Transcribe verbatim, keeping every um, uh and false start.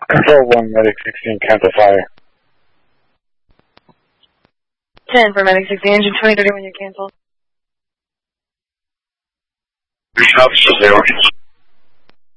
Control one, Medic sixteen, cancel fire. ten for Medic sixteen, engine twenty thirty-one, you cancel. Officer zero.